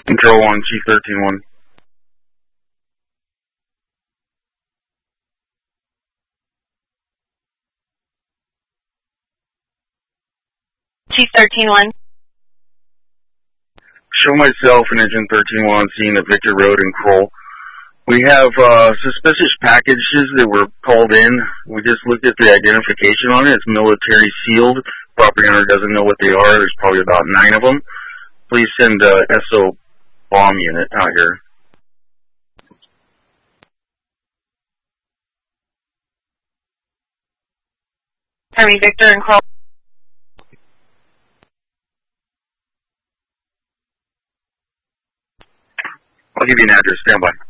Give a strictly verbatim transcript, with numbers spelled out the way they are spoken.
Control one, Chief thirteen one. Chief thirteen one. Show myself and Engine thirteen one scene at Victor Road and Kroll. We have uh, suspicious packages that were called in. We just looked at the identification on it. It's military sealed. Property owner doesn't know what they are. There's probably about nine of them. Please send uh, S O bomb unit out here. Army Victor and Kroll. I'll give you an address. Stand by.